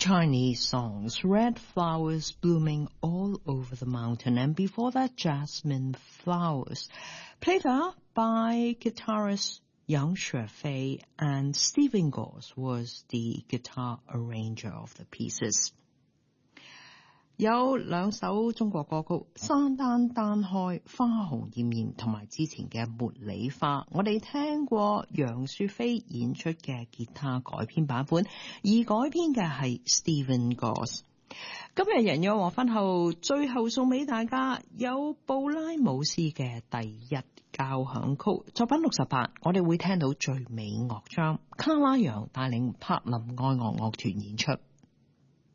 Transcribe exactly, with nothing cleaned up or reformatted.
Chinese songs, Red Flowers Blooming All Over the Mountain, and before that, Jasmine Flowers, played up by guitarist Yang Xuefei, and Stephen Goss was the guitar arranger of the pieces. 有兩首中國歌曲《山丹丹開》、《花紅豔豔》同埋之前嘅《茉莉花》，我哋聽過楊雪飛演出嘅吉他改編版本，而改編嘅係 Stephen Goss。今日人約黃昏後，最後送俾大家有布拉姆斯嘅第一交響曲作品六十八，我哋會聽到最美樂章，卡拉揚帶領柏林愛樂樂團演出。